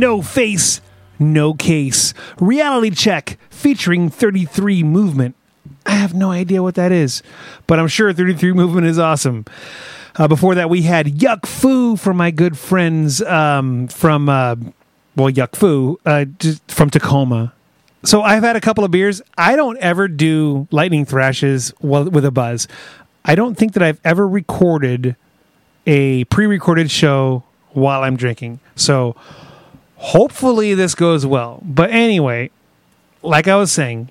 No Face, No Case. Reality Check featuring 33 Movement. I have no idea what that is, but I'm sure 33 Movement is awesome. Before that, we had Yuck Fu from my good friends Yuck Fu, just from Tacoma. So I've had a couple of beers. I don't ever do lightning thrashes with a buzz. I don't think that I've ever recorded a pre-recorded show while I'm drinking. So hopefully this goes well. But anyway, like I was saying,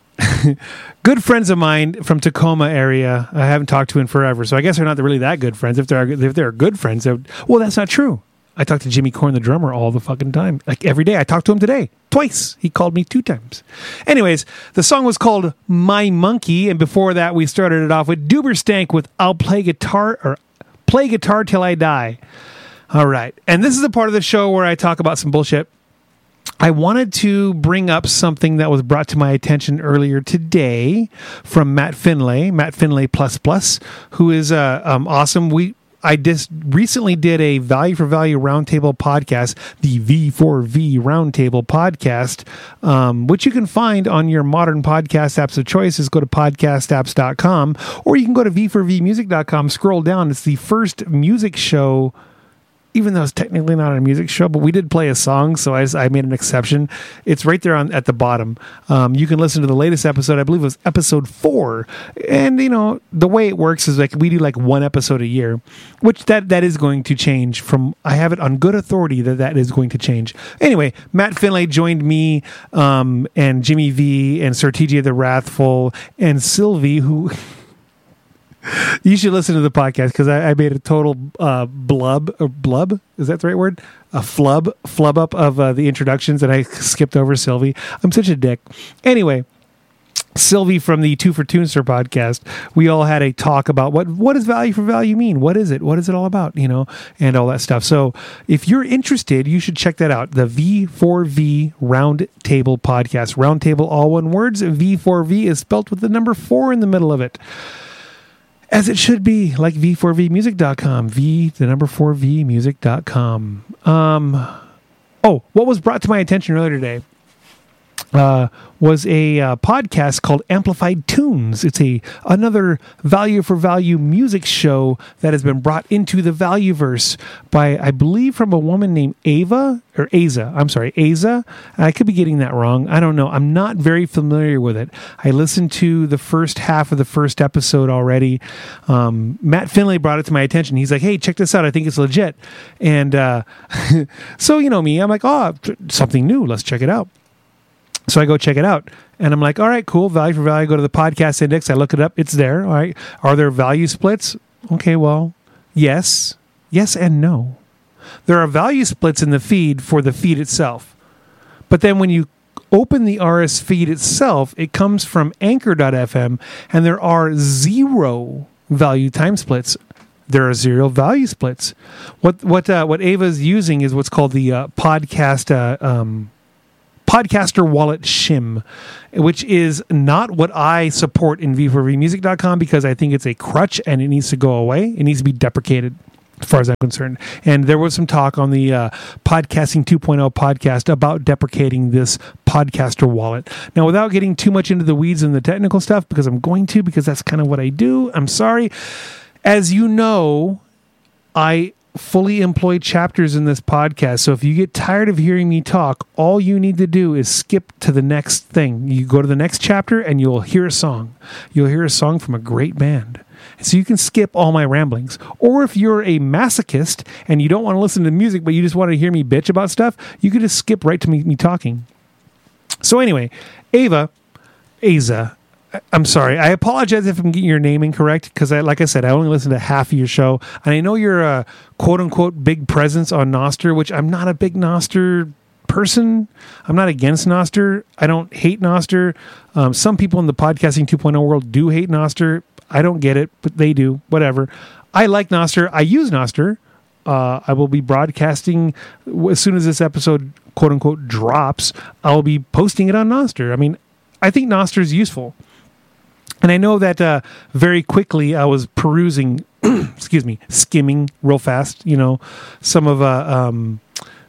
good friends of mine from Tacoma area, I haven't talked to in forever. So I guess they're not really that good friends. If they're good friends, well, that's not true. I talk to Jimmy Korn, the drummer, all the fucking time. Like every day. I talked to him today. Twice. He called me 2 times. Anyways, the song was called My Monkey. And before that, we started it off with Duberstank with I'll Play Guitar Till I Die. All right. And this is the part of the show where I talk about some bullshit. I wanted to bring up something that was brought to my attention earlier today from Matt Finlay plus, who is awesome. I just recently did a Value for Value Roundtable podcast, the V4V Roundtable podcast, which you can find on your modern podcast apps of choice. Just go to podcastapps.com, or you can go to v4vmusic.com, scroll down. It's the first music show, even though it's technically not a music show, but we did play a song, so I made an exception. It's right there at the bottom. You can listen to the latest episode. I believe it was episode 4. And, the way it works is like we do like 1 episode a year, which that is going to change from, I have it on good authority that is going to change. Anyway, Matt Finlay joined me and Jimmy V and Sir TJ the Wrathful and Sylvie, who... You should listen to the podcast because I made a total blub. Is that the right word? A flub up of the introductions, and I skipped over Sylvie. I'm such a dick. Anyway, Sylvie from the Two for Tunester podcast, we all had a talk about what does value for value mean? What is it? What is it all about? And all that stuff. So if you're interested, you should check that out. The V4V Roundtable podcast. Roundtable, all one words. V4V is spelt with the number 4 in the middle of it. As it should be, like v4vmusic.com, the number 4vmusic.com. What was brought to my attention earlier today was a podcast called Amplified Tunes. It's another value for value music show that has been brought into the Valueverse by, I believe, from a woman named Aza. I could be getting that wrong. I don't know. I'm not very familiar with it. I listened to the first half of the first episode already. Matt Finlay brought it to my attention. He's like, hey, check this out. I think it's legit. And so, me, I'm like, something new. Let's check it out. So I go check it out, and I'm like, all right, cool, value for value. I go to the podcast index. I look it up. It's there. All right. Are there value splits? Okay, well, yes and no. There are value splits in the feed for the feed itself. But then when you open the RS feed itself, it comes from anchor.fm, and there are 0 value time splits. There are 0 value splits. What Ava's using is what's called the Podcaster Wallet Shim, which is not what I support in v4vmusic.com because I think it's a crutch and it needs to go away. It needs to be deprecated as far as I'm concerned. And there was some talk on the Podcasting 2.0 podcast about deprecating this Podcaster wallet. Now, without getting too much into the weeds and the technical stuff, because that's kind of what I do, I'm sorry. As you know, I fully employ chapters in this podcast. So if you get tired of hearing me talk, all you need to do is skip to the next thing. You go to the next chapter and you'll hear a song. You'll hear a song from a great band. So you can skip all my ramblings. Or if you're a masochist and you don't want to listen to music, but you just want to hear me bitch about stuff, you can just skip right to me talking. So anyway, Aza, I'm sorry. I apologize if I'm getting your name incorrect because, like I said, I only listened to half of your show. And I know you're a quote-unquote big presence on Nostr, which I'm not a big Nostr person. I'm not against Nostr. I don't hate Nostr. Some people in the Podcasting 2.0 world do hate Nostr. I don't get it, but they do. Whatever. I like Nostr. I use Nostr. I will be broadcasting as soon as this episode, quote-unquote, drops. I'll be posting it on Nostr. I mean, I think Nostr is useful. And I know that very quickly I was perusing, skimming real fast, some of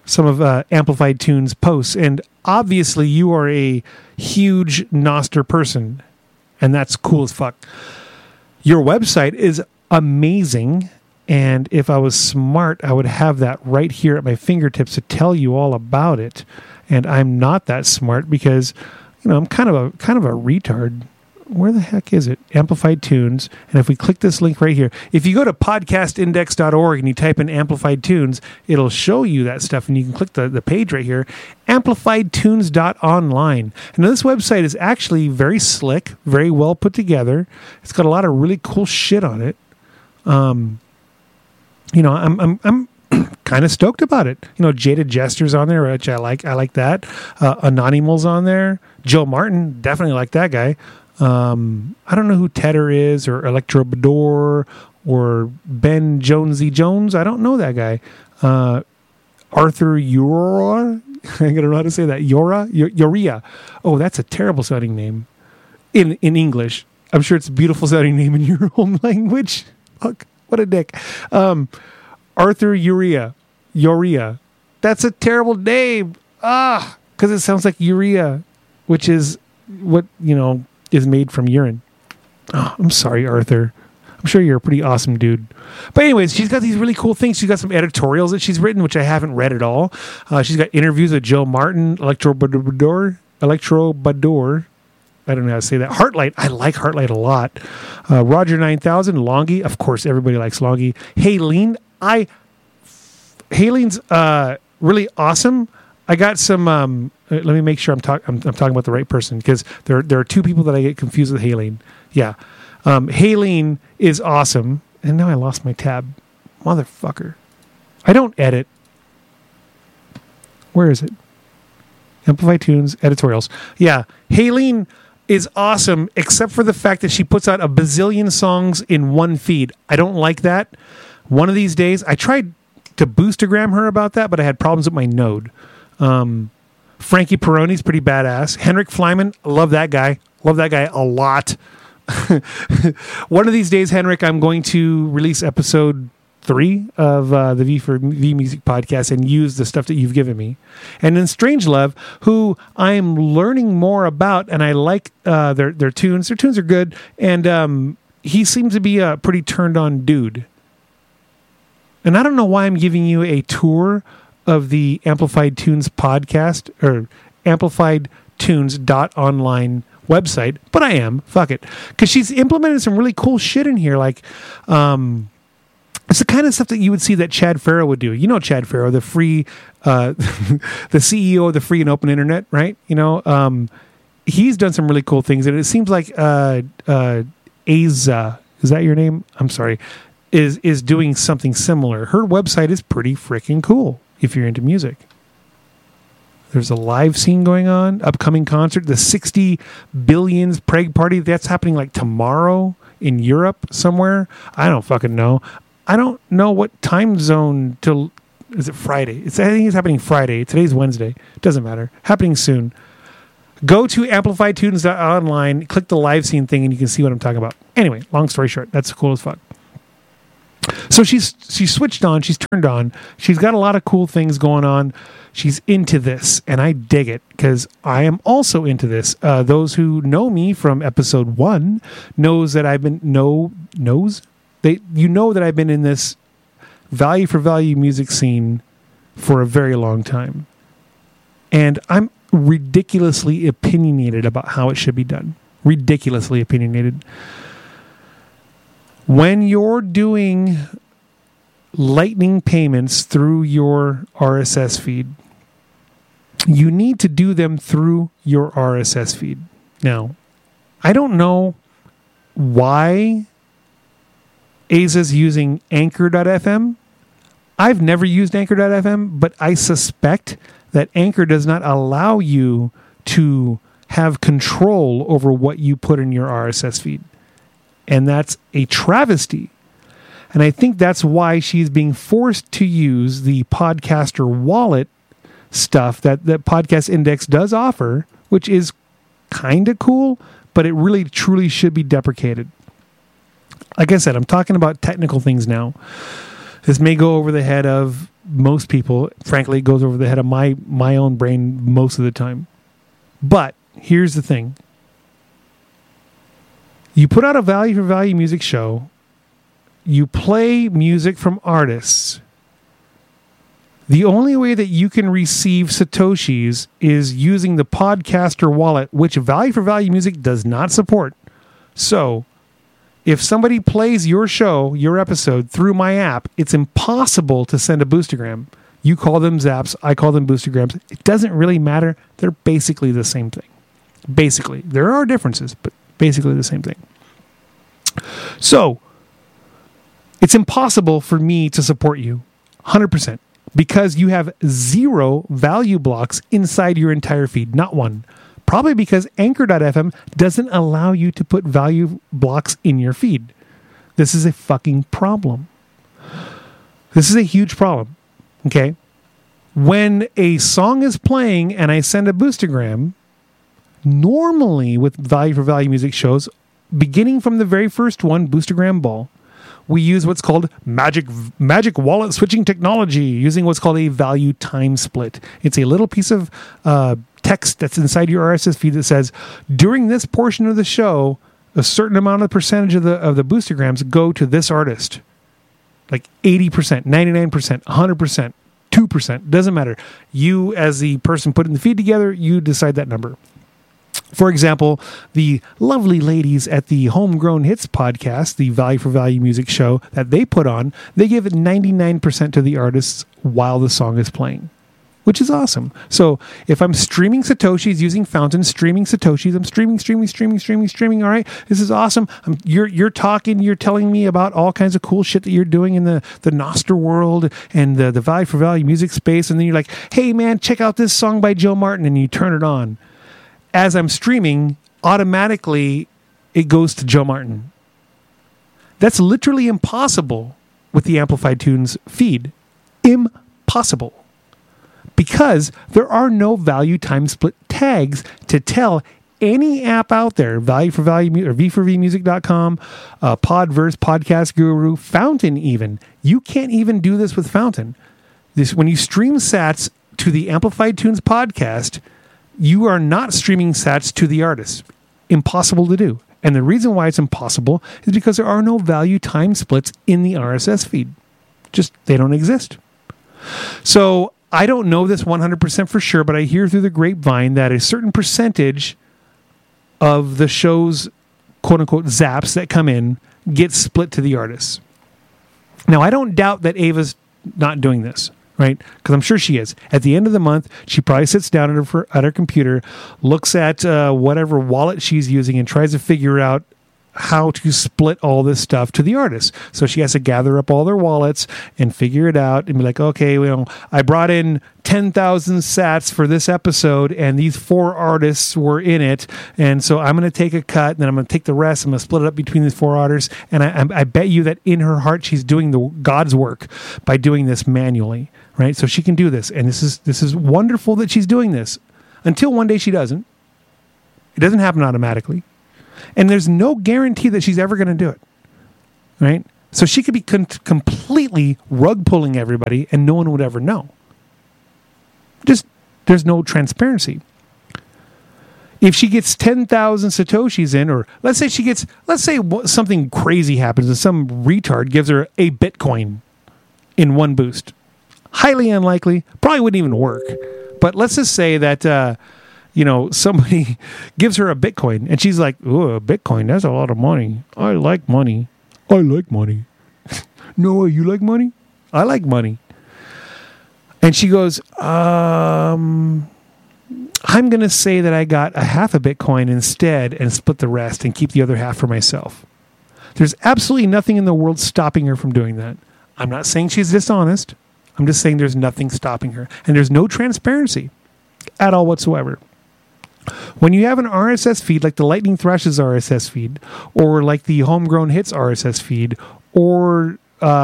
some of Amplified Tunes posts, and obviously you are a huge Nostr person, and that's cool as fuck. Your website is amazing, and if I was smart, I would have that right here at my fingertips to tell you all about it. And I'm not that smart because, I'm kind of a retard. Where the heck is it? Amplified Tunes. And if we click this link right here, if you go to podcastindex.org and you type in Amplified Tunes, it'll show you that stuff. And you can click the page right here, amplifiedtunes.online. And this website is actually very slick, very well put together. It's got a lot of really cool shit on it. I'm kind of stoked about it. Jaded Jester's on there, which I like. I like that. Anonymal's on there. Joe Martin, definitely like that guy. I don't know who Tedder is, or Electro Bador, or Ben Jonesy Jones. I don't know that guy. Arthur Yora. I don't know how to say that. Yoria. Oh, that's a terrible sounding name in English. I'm sure it's a beautiful sounding name in your home language. Fuck, what a dick. Arthur Yoria. That's a terrible name. Because it sounds like urea, which is what, is made from urine. Oh, I'm sorry, Arthur. I'm sure you're a pretty awesome dude. But anyways, she's got these really cool things. She's got some editorials that she's written, which I haven't read at all. She's got interviews with Joe Martin, Electro Bador. I don't know how to say that. Heartlight. I like Heartlight a lot. Roger 9000, Longy. Of course, everybody likes Longy. Haleen. Haleen's really awesome. I got some. Let me make sure I'm talking about the right person, because there are two people that I get confused with Haleen. Yeah, Haleen is awesome, and now I lost my tab, motherfucker. I don't edit. Where is it? Amplify Tunes editorials. Yeah, Haleen is awesome, except for the fact that she puts out a bazillion songs in one feed. I don't like that. One of these days, I tried to boostagram her about that, but I had problems with my node. Frankie Peroni's pretty badass. Henrik Flyman, love that guy. Love that guy a lot. One of these days, Henrik, I'm going to release episode 3 of the V Music podcast and use the stuff that you've given me. And then Strangelove, who I'm learning more about, and I like their tunes. Their tunes are good, and he seems to be a pretty turned on dude. And I don't know why I'm giving you a tour of the Amplified Tunes podcast, or amplifiedtunes.online website, but I am. Fuck it. Because she's implemented some really cool shit in here. Like, it's the kind of stuff that you would see that Chad Farrow would do. Chad Farrow, the free, the CEO of the free and open internet, right? He's done some really cool things. And it seems like Aza, is that your name? I'm sorry. Is doing something similar. Her website is pretty freaking cool if you're into music. There's a live scene going on, upcoming concert, the 60 Billions Prague Party. That's happening like tomorrow in Europe somewhere. I don't fucking know. I don't know what time zone till. Is it Friday? I think it's happening Friday. Today's Wednesday. It doesn't matter. Happening soon. Go to amplifiedtunes.online, click the live scene thing, and you can see what I'm talking about. Anyway, long story short, that's cool as fuck. So she's switched on, she's turned on, she's got a lot of cool things going on. She's into this, and I dig it, because I am also into this. Those who know me from episode 1 knows that I've been that I've been in this value for value music scene for a very long time. And I'm ridiculously opinionated about how it should be done. Ridiculously opinionated. When you're doing Lightning payments through your RSS feed, you need to do them through your RSS feed. Now, I don't know why Aza's using Anchor.fm. I've never used Anchor.fm, but I suspect that Anchor does not allow you to have control over what you put in your RSS feed. And that's a travesty. And I think that's why she's being forced to use the Podcaster wallet stuff that Podcast Index does offer, which is kind of cool, but it really truly should be deprecated. Like I said, I'm talking about technical things now. This may go over the head of most people. Frankly, it goes over the head of my own brain most of the time. But here's the thing. You put out a value for value music show. You play music from artists. The only way that you can receive Satoshis is using the podcaster wallet, which value for value music does not support. So, if somebody plays your show, your episode, through my app, it's impossible to send a boostergram. You call them zaps, I call them boostergrams. It doesn't really matter. They're basically the same thing. Basically. There are differences, but basically the same thing. So, it's impossible for me to support you 100% because you have 0 value blocks inside your entire feed, not one. Probably because Anchor.fm doesn't allow you to put value blocks in your feed. This is a fucking problem. This is a huge problem. Okay? When a song is playing and I send a boostergram, normally with value for value music shows, beginning from the very first one, Boostergram Ball, we use what's called magic wallet switching technology, using what's called a value time split. It's a little piece of text that's inside your RSS feed that says, during this portion of the show, a certain amount of percentage of the boostergrams go to this artist. Like 80%, 99%, 100%, 2%, doesn't matter. You, as the person putting the feed together, you decide that number. For example, the lovely ladies at the Homegrown Hits podcast, the Value for Value music show that they put on, they give it 99% to the artists while the song is playing, which is awesome. So if I'm streaming Satoshis using Fountain, streaming Satoshis, I'm streaming. All right, this is awesome. You're talking, you're telling me about all kinds of cool shit that you're doing in the Nostr world and the Value for Value music space. And then you're like, hey man, check out this song by Joe Martin, and you turn it on. As I'm streaming, automatically it goes to Joe Martin. That's literally impossible with the Amplified Tunes feed. Impossible. Because there are no value time split tags to tell any app out there, Value for Value or V4VMusic.com, Podverse, Podcast Guru, Fountain even. You can't even do this with Fountain. When you stream sats to the Amplified Tunes podcast, you are not streaming sats to the artist. Impossible to do. And the reason why it's impossible is because there are no value time splits in the RSS feed. Just, they don't exist. So I don't know this 100% for sure, but I hear through the grapevine that a certain percentage of the show's quote-unquote zaps that come in get split to the artists. Now, I don't doubt that Ava's not doing this. Right? Because I'm sure she is. At the end of the month, she probably sits down at her computer, looks at whatever wallet she's using, and tries to figure out how to split all this stuff to the artists. So she has to gather up all their wallets and figure it out and be like, okay, well, I brought in 10,000 sats for this episode and these 4 artists were in it. And so I'm going to take a cut and then I'm going to take the rest. I'm going to split it up between these 4 artists. And I bet you that in her heart, she's doing the God's work by doing this manually, right? So she can do this. And this is wonderful that she's doing this until one day she doesn't. It doesn't happen automatically. And there's no guarantee that she's ever going to do it, right? So she could be completely rug pulling everybody and no one would ever know. Just, there's no transparency. If she gets 10,000 Satoshis in, or let's say something crazy happens and some retard gives her a Bitcoin in one boost. Highly unlikely, probably wouldn't even work. But let's just say that, somebody gives her a Bitcoin and she's like, oh, a Bitcoin, that's a lot of money. I like money. No, you like money? I like money. And she goes, I'm going to say that I got a half a Bitcoin instead and split the rest and keep the other half for myself. There's absolutely nothing in the world stopping her from doing that. I'm not saying she's dishonest. I'm just saying there's nothing stopping her. And there's no transparency at all whatsoever. When you have an RSS feed like the Lightning Thrash's RSS feed, or like the Homegrown Hits RSS feed, or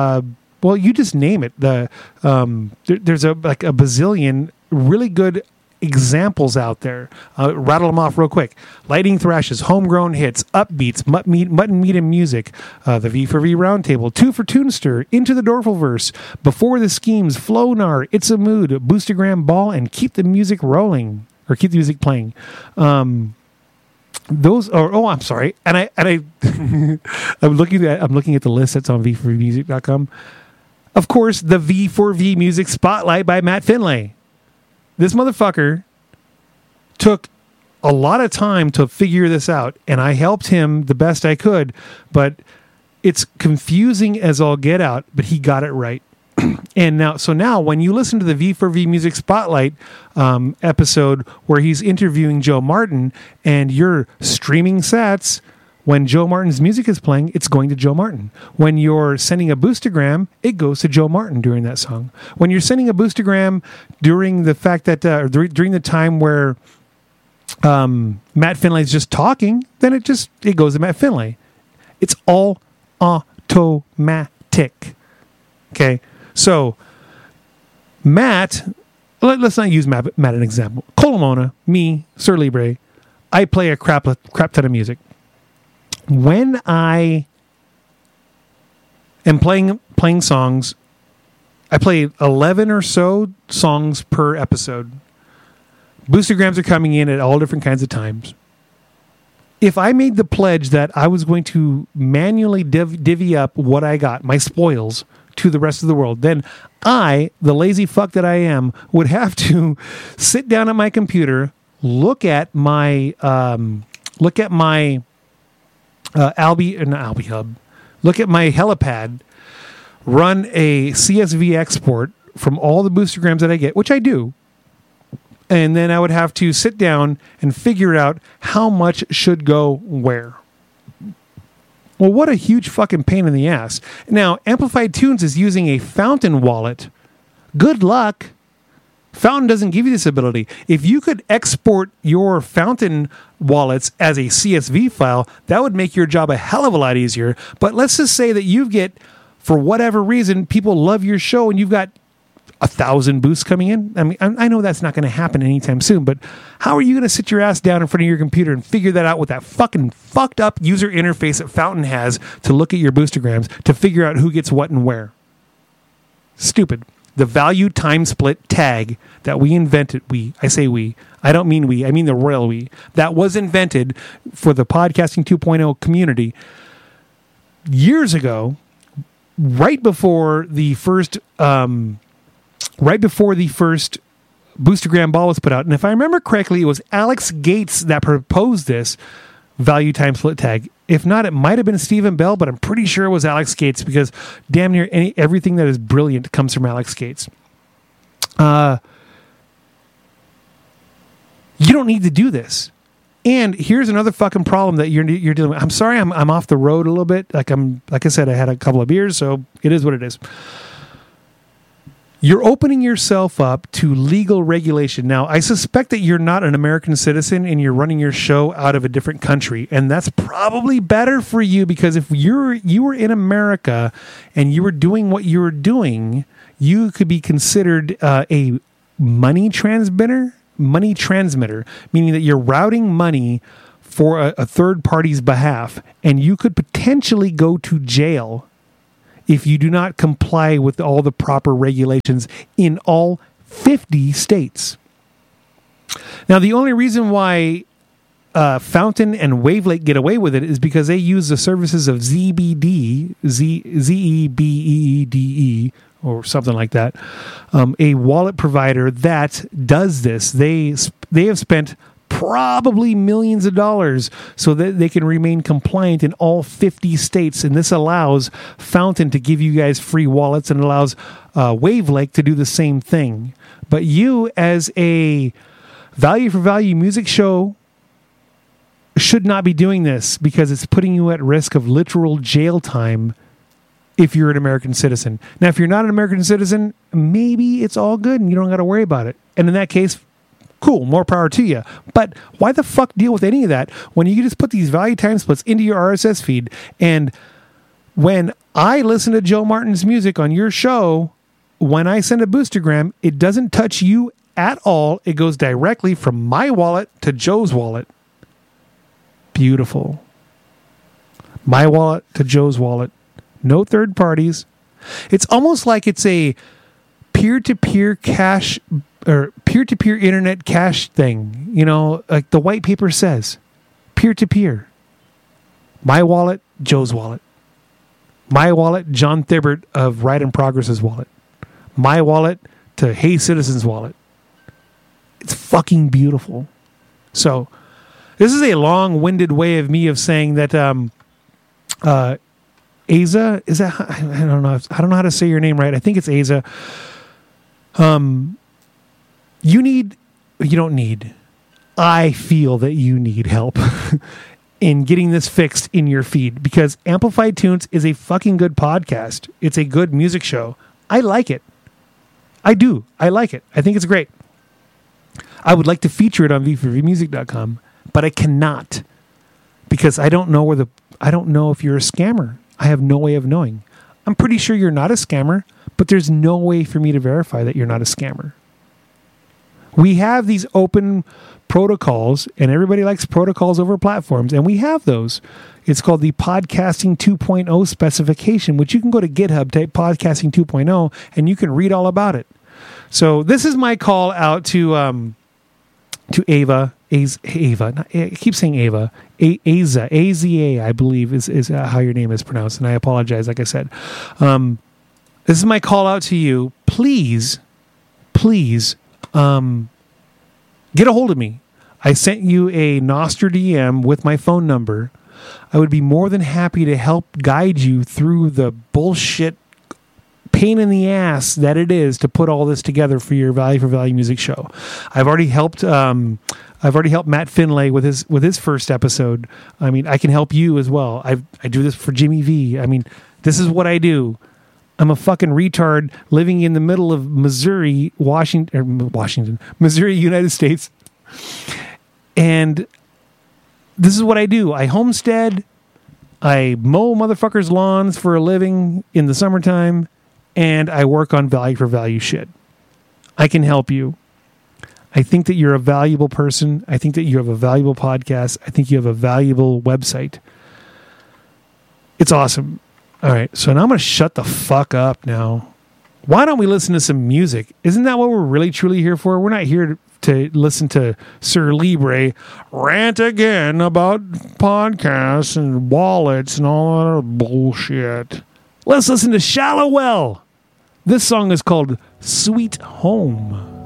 you just name it. There's a bazillion really good examples out there. Rattle them off real quick. Lightning Thrashes, Homegrown Hits, Upbeats, Mutton Meat and Music, the V4V Roundtable, Two for Tunester, Into the Dorfulverse, Before the Schemes, Flownar, It's a Mood, Boostergram Ball, and Keep the Music Rolling, or Keep the Music Playing. Those are, I'm sorry. And I I'm looking at the list that's on v4vmusic.com. Of course, the V4V Music Spotlight by Matt Finlay. This motherfucker took a lot of time to figure this out, and I helped him the best I could, but it's confusing as all get out, but he got it right. And now when you listen to the V4V Music Spotlight episode where he's interviewing Joe Martin and you're streaming sats, when Joe Martin's music is playing, it's going to Joe Martin. When you're sending a boostergram, it goes to Joe Martin during that song. When you're sending a boostergram during the fact that during the time where Matt Finlay's just talking, then it goes to Matt Finlay. It's all automatic. Okay, so Matt, let's not use Matt as an example. Colomona, me, Sir Libre, I play a crap ton of music. When I am playing songs, I play 11 or so songs per episode. Boostergrams are coming in at all different kinds of times. If I made the pledge that I was going to manually divvy up what I got, my spoils, to the rest of the world, then I, the lazy fuck that I am, would have to sit down at my computer, look at my Albi Hub, look at my helipad, run a CSV export from all the boostergrams that I get, which I do, and then I would have to sit down and figure out how much should go where. Well, what a huge fucking pain in the ass. Now, Amplified Tunes is using a Fountain wallet. Good luck. Fountain doesn't give you this ability. If you could export your Fountain wallets as a CSV file, that would make your job a hell of a lot easier. But let's just say that you get, for whatever reason, people love your show and you've got 1,000 boosts coming in. I mean, I know that's not going to happen anytime soon, but how are you going to sit your ass down in front of your computer and figure that out with that fucking fucked up user interface that Fountain has to look at your boostergrams to figure out who gets what and where? Stupid. The value time split tag that we invented, I say we, I don't mean we, I mean the royal we, that was invented for the Podcasting 2.0 community years ago, right before the first Boostergram Ball was put out. And if I remember correctly, it was Alex Gates that proposed this value time split tag. If not, it might have been Stephen Bell, but I'm pretty sure it was Alex Gates because damn near everything that is brilliant comes from Alex Gates. You don't need to do this. And here's another fucking problem that you're dealing with. I'm sorry, I'm off the road a little bit. Like I said, I had a couple of beers, so it is what it is. You're opening yourself up to legal regulation. Now, I suspect that you're not an American citizen and you're running your show out of a different country. And that's probably better for you because if you were in America and you were doing what you were doing, you could be considered a money transmitter, meaning that you're routing money for a third party's behalf. And you could potentially go to jail if you do not comply with all the proper regulations in all 50 states. Now, the only reason why Fountain and Wavelake get away with it is because they use the services of ZBD, ZEBEEDE, or something like that, a wallet provider that does this. They have spent probably millions of dollars so that they can remain compliant in all 50 states. And this allows Fountain to give you guys free wallets and allows Wavelake to do the same thing. But you, as a value for value music show, should not be doing this because it's putting you at risk of literal jail time if you're an American citizen. Now, if you're not an American citizen, maybe it's all good and you don't got to worry about it. And in that case, cool, more power to you. But why the fuck deal with any of that when you can just put these value time splits into your RSS feed? And when I listen to Joe Martin's music on your show, when I send a boostergram, it doesn't touch you at all. It goes directly from my wallet to Joe's wallet. Beautiful. My wallet to Joe's wallet. No third parties. It's almost like it's a peer-to-peer cash or peer-to-peer internet cash thing. You know, like the white paper says. Peer-to-peer. My wallet, Joe's wallet. My wallet, John Thibbert of Right in Progress's wallet. My wallet to Hey Citizen's wallet. It's fucking beautiful. So, this is a long-winded way of me of saying that Aza, is that, I don't know how to say your name right. I think it's Aza. I feel that you need help in getting this fixed in your feed, because Amplified Tunes is a fucking good podcast. It's a good music show. I like it. I do. I like it. I think it's great. I would like to feature it on v4vmusic.com, but I cannot, because I don't know if you're a scammer. I have no way of knowing. I'm pretty sure you're not a scammer, but there's no way for me to verify that you're not a scammer. We have these open protocols, and everybody likes protocols over platforms, and we have those. It's called the Podcasting 2.0 specification, which you can go to GitHub, type Podcasting 2.0, and you can read all about it. So this is my call out to Ava. Ava. I keep saying Ava. Aza. A-Z-A, I believe, is how your name is pronounced, and I apologize, like I said. This is my call out to you. Please, get a hold of me. I sent you a Nostr DM with my phone number. I would be more than happy to help guide you through the bullshit pain in the ass that it is to put all this together for your Value for Value music show. I've already helped Matt Finlay with his first episode. I mean, I can help you as well. I do this for Jimmy V. I mean, this is what I do. I'm a fucking retard living in the middle of Missouri, Missouri, United States. And this is what I do. I homestead. I mow motherfuckers' lawns for a living in the summertime. And I work on value for value shit. I can help you. I think that you're a valuable person. I think that you have a valuable podcast. I think you have a valuable website. It's awesome. All right, so now I'm going to shut the fuck up now. Why don't we listen to some music? Isn't that what we're really truly here for? We're not here to listen to Sir Libre rant again about podcasts and wallets and all that other bullshit. Let's listen to Shallow Well. This song is called Sweet Home.